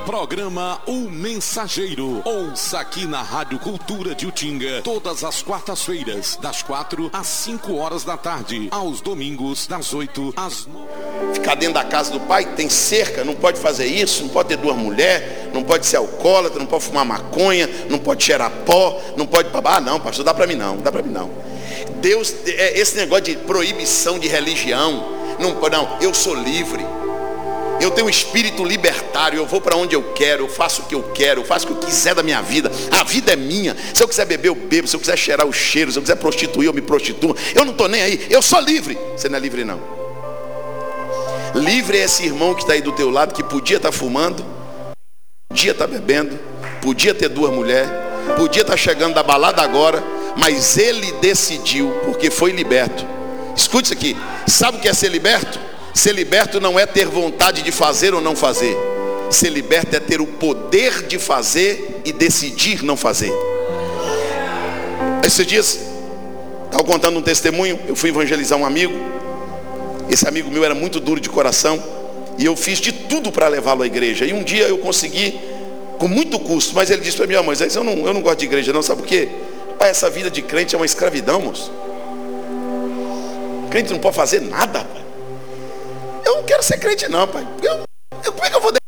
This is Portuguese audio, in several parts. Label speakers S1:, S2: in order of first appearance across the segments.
S1: Programa O Mensageiro. Ouça aqui na Rádio Cultura de Utinga, todas as quartas-feiras, das 4 às 5 horas da tarde. Aos domingos, das 8 às 9.
S2: Ficar dentro da casa do pai, tem cerca, não pode fazer isso, não pode ter duas mulheres, não pode ser alcoólatra, não pode fumar maconha, não pode cheirar pó, não pode... Ah, não, pastor, dá pra mim não, dá pra mim não. Deus, esse negócio de proibição de religião, não, eu sou livre. Eu tenho um espírito libertário, eu vou para onde eu quero, eu faço o que eu quero, eu faço o que eu quiser da minha vida. A vida é minha. Se eu quiser beber, eu bebo. Se eu quiser cheirar o cheiro, se eu quiser prostituir, eu me prostituo. Eu não estou nem aí, eu sou livre. Você não é livre não. Livre é esse irmão que está aí do teu lado, que podia estar fumando, podia estar bebendo, podia ter duas mulheres, podia estar chegando da balada agora, mas ele decidiu, porque foi liberto. Escute isso aqui, sabe o que é ser liberto? Ser liberto não é ter vontade de fazer ou não fazer. Ser liberto é ter o poder de fazer e decidir não fazer. Esses dias, estava contando um testemunho. Eu fui evangelizar um amigo. Esse amigo meu era muito duro de coração, e eu fiz de tudo para levá-lo à igreja. E um dia eu consegui, com muito custo. Mas ele disse para mim: Moisés, eu não gosto de igreja não. Sabe por quê? Pai, essa vida de crente é uma escravidão, moço. Crente não pode fazer nada, pai. Eu não quero ser crente não, pai. Como é que eu vou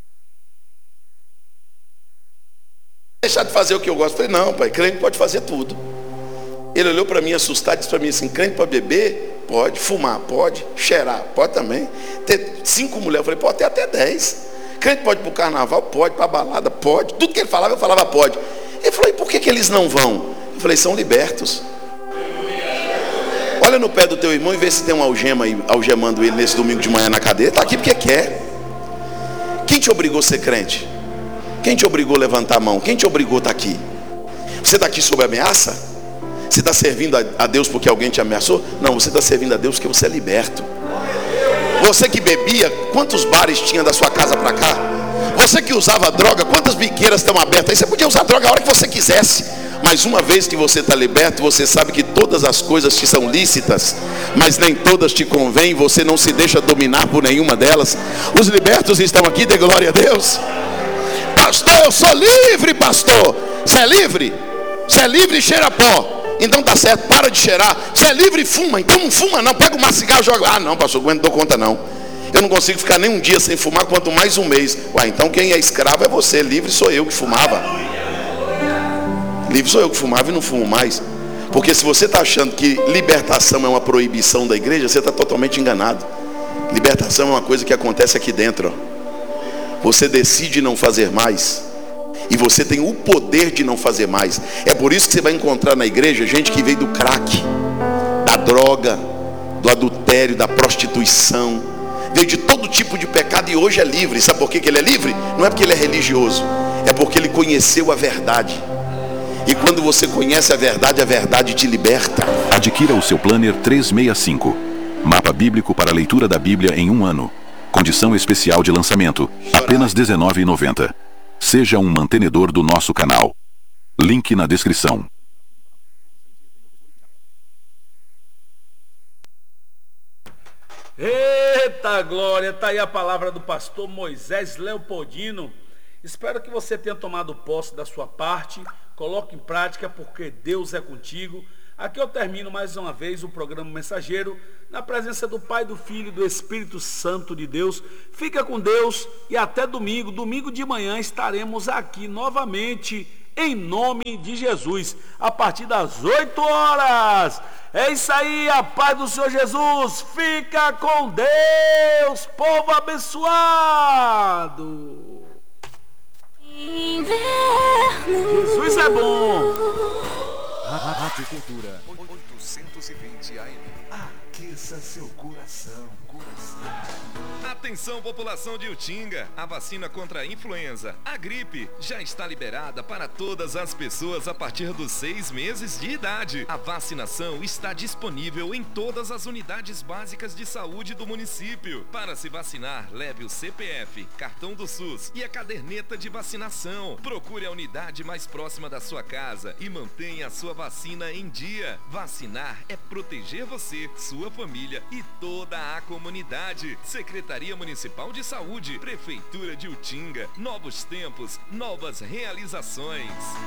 S2: deixar de fazer o que eu gosto? Eu falei: não, pai, crente pode fazer tudo. Ele olhou para mim assustado e disse para mim assim: crente pode beber? Pode. Fumar? Pode. Cheirar? Pode também. Ter 5 mulheres? Eu falei: pode ter até 10. Crente pode ir para o carnaval? Pode. Para a balada? Pode. Tudo que ele falava, eu falava pode. Ele falou: e por que eles não vão? Eu falei: são libertos. Olha no pé do teu irmão e vê se tem uma algema aí, algemando ele nesse domingo de manhã na cadeia. Está aqui porque quer. Quem te obrigou a ser crente? Quem te obrigou a levantar a mão? Quem te obrigou a estar aqui? Você está aqui sob ameaça? Você está servindo a Deus porque alguém te ameaçou? Não, você está servindo a Deus porque você é liberto. Você que bebia, quantos bares tinha da sua casa para cá? Você que usava droga, quantas biqueiras estão abertas aí? Você podia usar droga a hora que você quisesse. Mas uma vez que você está liberto, você sabe que todas as coisas te são lícitas, mas nem todas te convêm. Você não se deixa dominar por nenhuma delas. Os libertos estão aqui, dê glória a Deus. Pastor, eu sou livre, pastor. Você é livre? Você é livre e cheira pó. Então tá certo, para de cheirar. Você é livre e fuma, então não fuma não. Pega um cigarro e joga. Ah não, pastor, eu não dou conta não. Eu não consigo ficar nem um dia sem fumar, quanto mais um mês. Ué, então quem é escravo é você. Livre sou eu que fumava. Livre sou eu que fumava e não fumo mais. Porque se você está achando que libertação é uma proibição da igreja, você está totalmente enganado. Libertação é uma coisa que acontece aqui dentro, ó. Você decide não fazer mais, e você tem o poder de não fazer mais. É por isso que você vai encontrar na igreja gente que veio do crack, da droga, do adultério, da prostituição, veio de todo tipo de pecado e hoje é livre. Sabe por que ele é livre? Não é porque ele é religioso, é porque ele conheceu a verdade. E quando você conhece a verdade te liberta.
S3: Adquira o seu Planner 365. Mapa bíblico para a leitura da Bíblia em 1 ano. Condição especial de lançamento, apenas R$ 19,90. Seja um mantenedor do nosso canal. Link na descrição.
S4: Eita glória, tá aí a palavra do pastor Moisés Leopoldino. Espero que você tenha tomado posse da sua parte. Coloque em prática, porque Deus é contigo. Aqui eu termino mais uma vez o programa Mensageiro, na presença do Pai, do Filho e do Espírito Santo de Deus. Fica com Deus e até domingo. Domingo de manhã estaremos aqui novamente, em nome de Jesus, a partir das 8 horas. É isso aí, a paz do Senhor Jesus. Fica com Deus, povo abençoado. Jesus é bom.
S5: Rádio Cultura 820 AM. Aqueça seu coração.
S6: Atenção, população de Utinga, a vacina contra a influenza, a gripe, já está liberada para todas as pessoas a partir dos 6 meses de idade. A vacinação está disponível em todas as unidades básicas de saúde do município. Para se vacinar, leve o CPF, cartão do SUS e a caderneta de vacinação. Procure a unidade mais próxima da sua casa e mantenha a sua vacina vacina em dia. Vacinar é proteger você, sua família e toda a comunidade. Secretaria Municipal de Saúde, Prefeitura de Utinga. Novos tempos, novas realizações.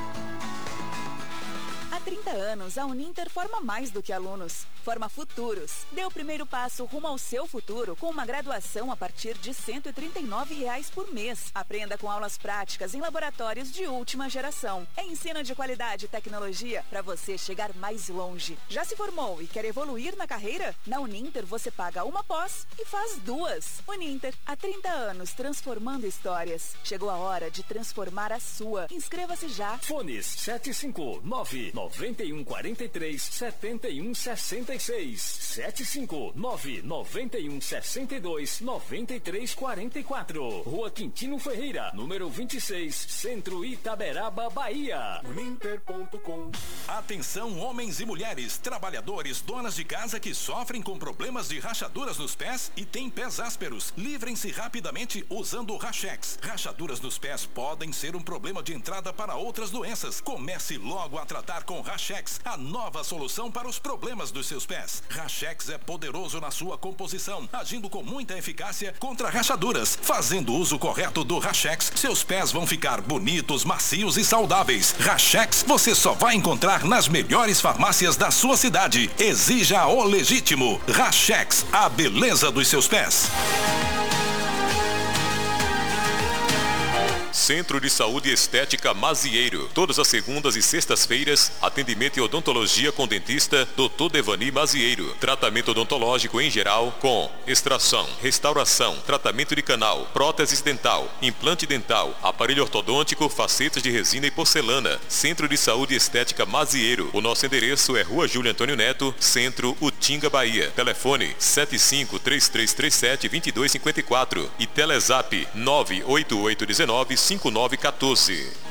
S7: Há 30 anos, a Uninter forma mais do que alunos, forma futuros. Dê o primeiro passo rumo ao seu futuro com uma graduação a partir de R$ 139 por mês. Aprenda com aulas práticas em laboratórios de última geração. É ensino de qualidade e tecnologia para você chegar mais longe. Já se formou e quer evoluir na carreira? Na Uninter você paga uma pós e faz duas. Uninter, há 30 anos transformando histórias. Chegou a hora de transformar a sua. Inscreva-se já.
S8: Fones 759-9143-7166. 759-9162-9344. Rua Quintino Ferreira, número 26, Centro Itaberaba, Bahia.
S5: Uninter.com.
S9: Atenção, homens e mulheres, trabalhadores, donas de casa que sofrem com problemas de rachaduras nos pés e têm pés ásperos. Livrem-se rapidamente usando o Rachex. Rachaduras nos pés podem ser um problema de entrada para outras doenças. Comece logo a tratar com Rachex, a nova solução para os problemas dos seus pés. Rachex é poderoso na sua composição, agindo com muita eficácia contra rachaduras. Fazendo uso correto do Rachex, seus pés vão ficar bonitos, macios e saudáveis. Rachex você só vai encontrar nas melhores farmácias da sua cidade. Exija o legítimo. Rachex, a beleza dos seus pés.
S10: Centro de Saúde e Estética Mazieiro. Todas as segundas e sextas-feiras, atendimento e odontologia com dentista Dr. Devani Mazieiro. Tratamento odontológico em geral com extração, restauração, tratamento de canal, próteses dental, implante dental, aparelho ortodôntico, facetas de resina e porcelana. Centro de Saúde e Estética Mazieiro. O nosso endereço é Rua Júlio Antônio Neto, Centro, Utinga, Bahia. Telefone 75-3337-2254 e Telezap 98819-5914.